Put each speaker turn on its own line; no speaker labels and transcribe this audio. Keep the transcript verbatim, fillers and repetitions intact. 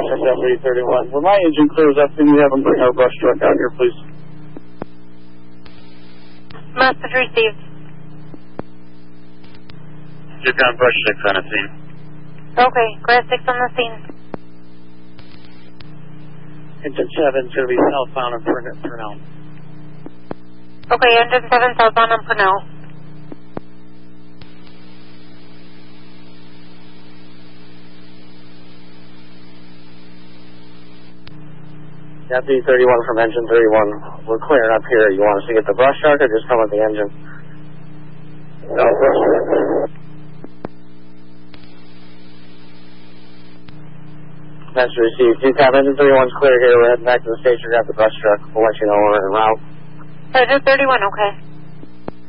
Washington Deputy thirty-one. When my engine clears up, can you have them bring our brush truck out here, please?
Message received.
Yukon Brush six on the scene.
Okay, Grass six on the scene.
Engine seven is going to be southbound on Purnell.
Okay, engine seven southbound on Purnell.
Deputy thirty-one from engine thirty-one. We're clearing up here. You want us to get the brush truck or just come with the engine? No, brush truck. Message received. Two cap engine thirty-one's clear here. We're heading back to the station. Grab the brush truck. We'll let you know when we're en route.
Engine thirty-one, okay.